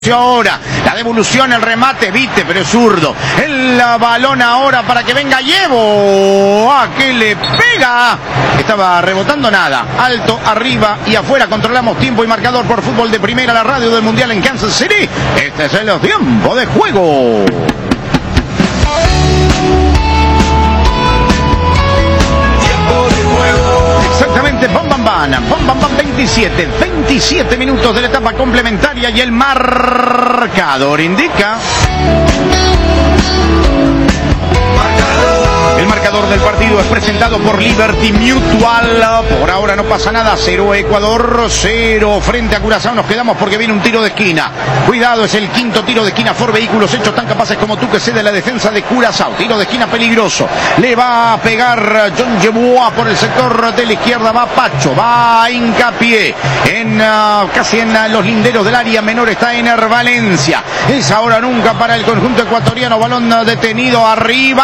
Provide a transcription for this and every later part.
Ahora, la devolución, el remate, viste, pero es zurdo. El balón ahora para que venga Llevo. Que le pega. Estaba rebotando nada. Alto, arriba y afuera. Controlamos tiempo y marcador por Fútbol de Primera, la radio del Mundial en Kansas City. Este es el tiempo de juego. Exactamente, bam, 27 minutos de la etapa complementaria y el marcador indica... El marcador del partido es presentado por Liberty Mutual. Por ahora no pasa nada. 0 Ecuador, 0 frente a Curazao. Nos quedamos porque viene un tiro de esquina. Cuidado, es el quinto tiro de esquina. Ford Vehículos, hechos tan capaces como tú, que cede la defensa de Curazao. Tiro de esquina peligroso. Le va a pegar John Yeboah por el sector de la izquierda. Va Pacho, va Hincapié. Casi en los linderos del área menor está Ener Valencia. Es ahora nunca para el conjunto ecuatoriano. Balón detenido arriba.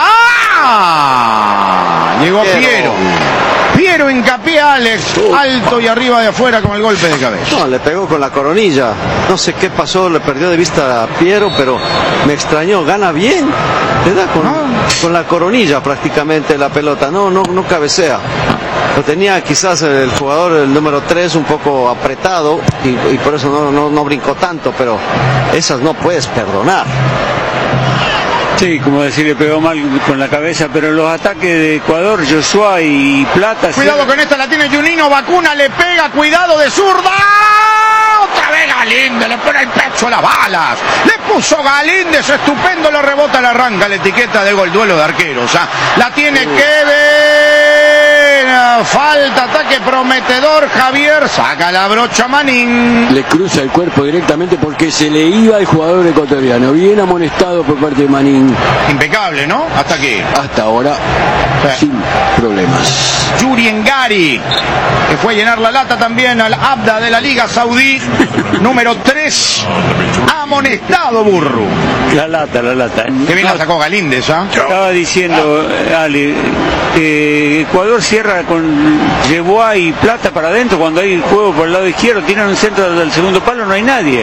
Llegó Piero Hincapié, Alex, alto y arriba de afuera con el golpe de cabeza. No, le pegó con la coronilla. No sé qué pasó, le perdió de vista a Piero, pero me extrañó. Gana bien, le da con la coronilla prácticamente la pelota. No cabecea. Lo tenía quizás el jugador, el número 3, un poco apretado y por eso no brincó tanto, pero esas no puedes perdonar. Sí, como decir, le pegó mal con la cabeza, pero los ataques de Ecuador, Joshua y Plata... Cuidado con esta, la tiene Juninho, Vacuna le pega, cuidado de zurda. Otra vez Galíndez, le pone el pecho a las balas. Le puso Galíndez, estupendo, le rebota, le arranca la etiqueta de gol, duelo de arqueros. La tiene Kevin. Falta, ataque prometedor, Javier, saca la brocha Manín. Le cruza el cuerpo directamente porque se le iba el jugador ecuatoriano. Bien amonestado por parte de Manín. Impecable, ¿no? ¿Hasta aquí? Hasta ahora, sin problemas. Yuri Engari, que fue a llenar la lata también al Abda de la Liga Saudí. Número 3, amonestado Burru. La lata. Que bien la sacó Galíndez, ¿ah? Estaba diciendo, Ali, que Ecuador cierra con Yeboah y Plata para adentro. Cuando hay juego por el lado izquierdo, tiran un centro del segundo palo, no hay nadie.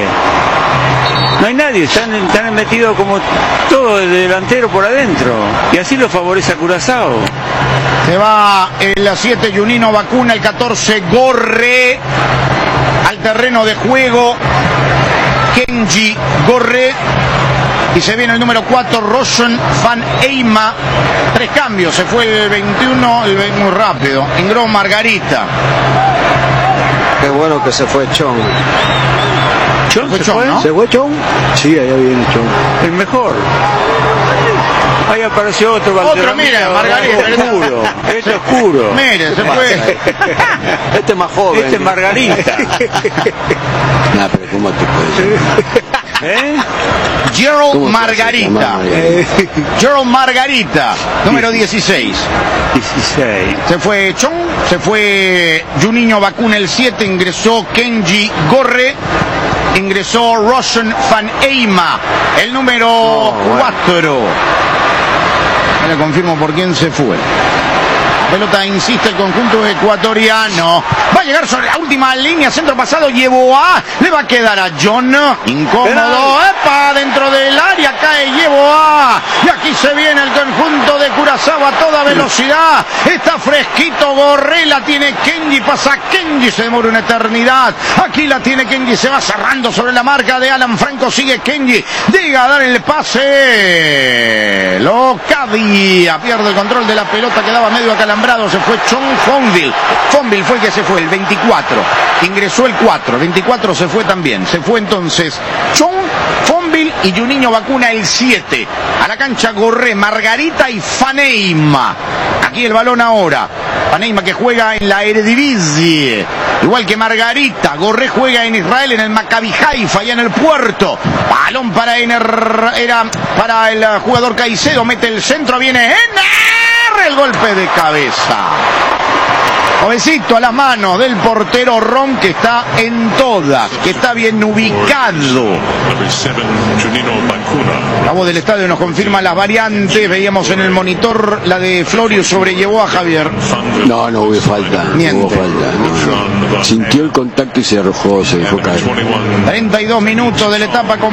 Están metidos como todo el delantero por adentro. Y así lo favorece a Curazao. Se va el 7 Juninho Vacuna, el 14 Gorre al terreno de juego. Kenji Gorre. Y se viene el número 4, Roshan Van Eyma. 3 cambios, se fue el 21, muy rápido. Ingresó Margarita. Qué bueno que se fue Chong. ¿Chong se fue? ¿No? ¿Se fue Chong? Sí, allá viene Chong. El mejor. Ahí apareció otro. Otro, mira, Margarita. Este oscuro. Mire, se fue. Este es más joven. Este es Margarita. No, pero ¿cómo te puedes Gerald Margarita. Gerald Margarita, número 16. Se fue Chong, se fue Juninho Vacuna el 7, ingresó Kenji Gorre, ingresó Roshan Van Eyma, el número 4. Ahora confirmo por quién se fue. Pelota, insiste el conjunto ecuatoriano. Va a llegar sobre la última línea, centro pasado, Yeboah. Le va a quedar a John. Incómodo. ¡Epa! Dentro del área cae Yeboah. Y aquí se viene el conjunto de Curazao a toda velocidad. Está fresquito Gorre. La tiene Kenji. Pasa Kenji. Se demora una eternidad. Aquí la tiene Kenji. Se va cerrando sobre la marca de Alan Franco. Sigue Kenji. Llega a dar el pase. Lo cabía. Pierde el control de la pelota. Quedaba medio acalambrado. Se fue Chong Fonville. Fonville fue el que se fue, el 24. Ingresó el 4. 24 se fue también. Se fue entonces Chong, Fonville y Juninho Vacuna el 7. A la cancha Gorre, Margarita y Van Eyma. Aquí el balón ahora. Van Eyma, que juega en la Eredivisie. Igual que Margarita. Gorre juega en Israel, en el Maccabi Haifa, allá en el puerto. Balón para era para el jugador Caicedo. Mete el centro, viene Ener. El golpe de cabeza. Jovencito a las manos del portero Ron, que está en todas, que está bien ubicado. La voz del estadio nos confirma las variantes. Veíamos en el monitor la de Florio, sobrellevó a Javier. No hubo falta. Miente. No hubo falta. Sintió el contacto y se arrojó, se dejó caer. 32 minutos de la etapa